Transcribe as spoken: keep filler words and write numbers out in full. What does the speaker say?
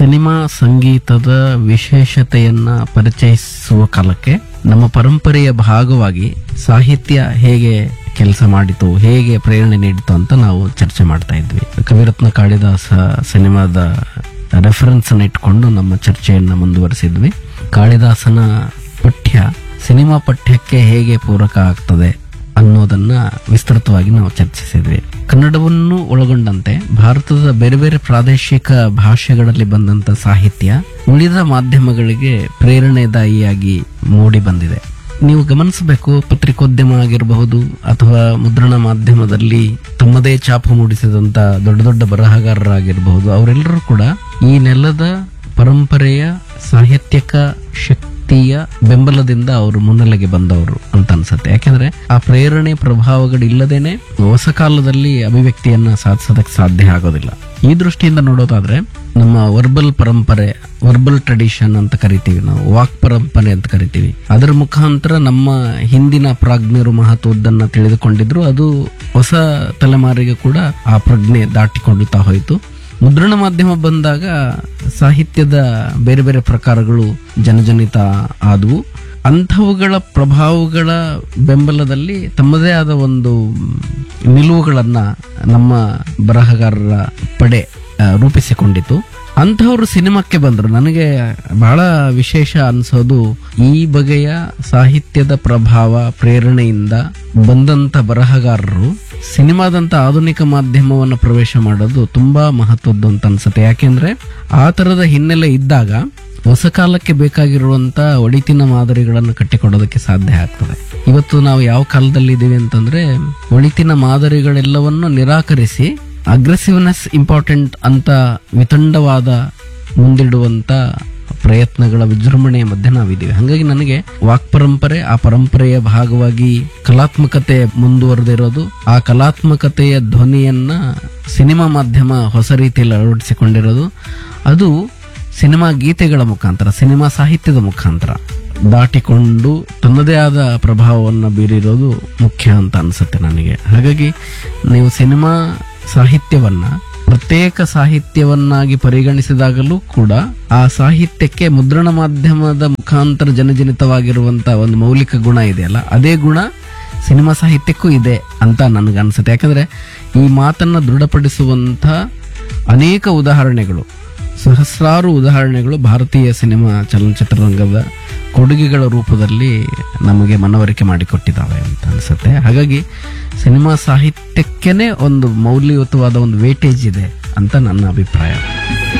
Cinema ಸಂಗೀತದ ವಿಶೇಷತೆಯನ್ನ ಪರಿಚಯಿಸುವ ಕಾಲಕ್ಕೆ ನಮ್ಮ ಪರಂಪರೆಯ ಭಾಗವಾಗಿ ಸಾಹಿತ್ಯ ಹೇಗೆ ಕೆಲಸ ಮಾಡಿತು, ಹೇಗೆ ಪ್ರೇರಣೆ ನೀಡಿತು ಅಂತ ನಾವು ಚರ್ಚೆ ಮಾಡ್ತಾ ಇದ್ವಿ. ಕವಿರತ್ನ ಕಾಳಿದಾಸ ಸಿನಿಮಾದ ರೆಫರೆನ್ಸ್ ಅನ್ನು ಇಟ್ಕೊಂಡು ನಮ್ಮ ಚರ್ಚೆಯನ್ನ ಮುಂದುವರಿಸಿದ್ವಿ. ಕಾಳಿದಾಸನ ಪಠ್ಯ ಸಿನಿಮಾ ಪಠ್ಯಕ್ಕೆ ಹೇಗೆ ಪೂರಕ ಆಗ್ತದೆ ಅನ್ನೋದನ್ನ ವಿಸ್ತೃತವಾಗಿ ನಾವು ಚರ್ಚಿಸಿದ್ವಿ. ಕನ್ನಡವನ್ನು ಒಳಗೊಂಡಂತೆ ಭಾರತದ ಬೇರೆ ಬೇರೆ ಪ್ರಾದೇಶಿಕ ಭಾಷೆಗಳಲ್ಲಿ ಬಂದಂತ ಸಾಹಿತ್ಯ ಉಳಿದ ಮಾಧ್ಯಮಗಳಿಗೆ ಪ್ರೇರಣೆದಾಯಿಯಾಗಿ ಮೂಡಿ ಬಂದಿದೆ. ನೀವು ಗಮನಿಸಬೇಕು, ಪತ್ರಿಕೋದ್ಯಮ ಆಗಿರಬಹುದು ಅಥವಾ ಮುದ್ರಣ ಮಾಧ್ಯಮದಲ್ಲಿ ತಮ್ಮದೇ ಛಾಪು ಮೂಡಿಸಿದಂತ ದೊಡ್ಡ ದೊಡ್ಡ ಬರಹಗಾರರಾಗಿರಬಹುದು, ಅವರೆಲ್ಲರೂ ಕೂಡ ಈ ನೆಲದ ಪರಂಪರೆಯ ಸಾಹಿತ್ಯಕ ಶಕ್ತಿಯ ಬೆಂಬಲದಿಂದ ಅವರು ಮುನ್ನೆಲೆಗೆ ಬಂದವರು ಅಂತ ಅನ್ಸುತ್ತೆ. ಯಾಕೆಂದ್ರೆ ಆ ಪ್ರೇರಣೆ ಪ್ರಭಾವಗಳಿಲ್ಲದೇನೆ ಹೊಸ ಕಾಲದಲ್ಲಿ ಅಭಿವ್ಯಕ್ತಿಯನ್ನ ಸಾಧಿಸೋದಕ್ಕೆ ಸಾಧ್ಯ ಆಗೋದಿಲ್ಲ. ಈ ದೃಷ್ಟಿಯಿಂದ ನೋಡೋದಾದ್ರೆ ನಮ್ಮ ವರ್ಬಲ್ ಪರಂಪರೆ, ವರ್ಬಲ್ ಟ್ರೆಡಿಷನ್ ಅಂತ ಕರಿತೀವಿ ನಾವು, ವಾಕ್ ಪರಂಪರೆ ಅಂತ ಕರಿತೀವಿ. ಅದರ ಮುಖಾಂತರ ನಮ್ಮ ಹಿಂದಿನ ಪ್ರಾಜ್ಞರು ಮಹತ್ವದ್ದನ್ನ ತಿಳಿದುಕೊಂಡಿದ್ರು. ಅದು ಹೊಸ ತಲೆಮಾರಿಗೆ ಕೂಡ ಆ ಪ್ರಜ್ಞೆ ದಾಟಿಕೊಳ್ಳುತ್ತಾ ಹೋಯಿತು. ಮುದ್ರಣ ಮಾಧ್ಯಮ ಬಂದಾಗ ಸಾಹಿತ್ಯದ ಬೇರೆ ಬೇರೆ ಪ್ರಕಾರಗಳು ಜನಜನಿತ ಆದವು. ಅಂಥವುಗಳ ಪ್ರಭಾವಗಳ ಬೆಂಬಲದಲ್ಲಿ ತಮ್ಮದೇ ಆದ ಒಂದು ನಿಲುವುಗಳನ್ನ ನಮ್ಮ ಬರಹಗಾರರ ಪಡೆ ರೂಪಿಸಿಕೊಂಡಿತು. ಅಂಥವರು ಸಿನಿಮಾಕ್ಕೆ ಬಂದರು. ನನಗೆ ಬಹಳ ವಿಶೇಷ ಅನ್ಸೋದು, ಈ ಬಗೆಯ ಸಾಹಿತ್ಯದ ಪ್ರಭಾವ ಪ್ರೇರಣೆಯಿಂದ ಬಂದಂತ ಬರಹಗಾರರು ಸಿನಿಮಾದಂತ ಆಧುನಿಕ ಮಾಧ್ಯಮವನ್ನು ಪ್ರವೇಶ ಮಾಡೋದು ತುಂಬಾ ಮಹತ್ವದ್ದು ಅಂತ ಅನ್ಸುತ್ತೆ. ಯಾಕೆಂದ್ರೆ ಆ ತರದ ಹಿನ್ನೆಲೆ ಇದ್ದಾಗ ಹೊಸ ಕಾಲಕ್ಕೆ ಬೇಕಾಗಿರುವಂತ ಒಳಿತಿನ ಮಾದರಿಗಳನ್ನು ಕಟ್ಟಿಕೊಡೋದಕ್ಕೆ ಸಾಧ್ಯ ಆಗ್ತದೆ. ಇವತ್ತು ನಾವು ಯಾವ ಕಾಲದಲ್ಲಿ ಇದ್ದೀವಿ ಅಂತಂದ್ರೆ, ಒಳಿತಿನ ಮಾದರಿಗಳೆಲ್ಲವನ್ನು ನಿರಾಕರಿಸಿ ಅಗ್ರೆಸಿವ್ನೆಸ್ ಇಂಪಾರ್ಟೆಂಟ್ ಅಂತ ವಿತಂಡವಾದ ಮುಂದಿಡುವಂತ ಪ್ರಯತ್ನಗಳ ವಿಜೃಂಭಣೆಯ ಮಧ್ಯೆ ನಾವಿದ್ದೀವಿ. ಹಾಗಾಗಿ ನನಗೆ ವಾಕ್ ಪರಂಪರೆ, ಆ ಪರಂಪರೆಯ ಭಾಗವಾಗಿ ಕಲಾತ್ಮಕತೆ ಮುಂದುವರೆದಿರೋದು, ಆ ಕಲಾತ್ಮಕತೆಯ ಧ್ವನಿಯನ್ನ ಸಿನಿಮಾ ಮಾಧ್ಯಮ ಹೊಸ ರೀತಿಯಲ್ಲಿ ಅಳವಡಿಸಿಕೊಂಡಿರೋದು, ಅದು ಸಿನಿಮಾ ಗೀತೆಗಳ ಮುಖಾಂತರ, ಸಿನಿಮಾ ಸಾಹಿತ್ಯದ ಮುಖಾಂತರ ದಾಟಿಕೊಂಡು ತನ್ನದೇ ಆದ ಪ್ರಭಾವವನ್ನು ಬೀರಿರೋದು ಮುಖ್ಯ ಅಂತ ಅನ್ಸುತ್ತೆ ನನಗೆ. ಹಾಗಾಗಿ ನೀವು ಸಿನಿಮಾ ಸಾಹಿತ್ಯವನ್ನ ಪ್ರತ್ಯೇಕ ಸಾಹಿತ್ಯವನ್ನಾಗಿ ಪರಿಗಣಿಸಿದಾಗಲೂ ಕೂಡ ಆ ಸಾಹಿತ್ಯಕ್ಕೆ ಮುದ್ರಣ ಮಾಧ್ಯಮದ ಮುಖಾಂತರ ಜನಜನಿತವಾಗಿರುವಂತಹ ಒಂದು ಮೌಲಿಕ ಗುಣ ಇದೆಯಲ್ಲ, ಅದೇ ಗುಣ ಸಿನಿಮಾ ಸಾಹಿತ್ಯಕ್ಕೂ ಇದೆ ಅಂತ ನನಗನ್ಸುತ್ತೆ. ಯಾಕಂದ್ರೆ ಈ ಮಾತನ್ನ ದೃಢಪಡಿಸುವಂತ ಅನೇಕ ಉದಾಹರಣೆಗಳು, ಸಹಸ್ರಾರು ಉದಾಹರಣೆಗಳು ಭಾರತೀಯ ಸಿನಿಮಾ ಚಲನಚಿತ್ರರಂಗದ ಕೊಡುಗೆಗಳ ರೂಪದಲ್ಲಿ ನಮಗೆ ಮನವರಿಕೆ ಮಾಡಿಕೊಟ್ಟಿದ್ದಾವೆ ಅಂತ ಅನ್ಸುತ್ತೆ. ಹಾಗಾಗಿ ಸಿನಿಮಾ ಸಾಹಿತ್ಯಕ್ಕೇನೆ ಒಂದು ಮೌಲ್ಯಯುತವಾದ ಒಂದು ವೇಟೇಜ್ ಇದೆ ಅಂತ ನನ್ನ ಅಭಿಪ್ರಾಯ.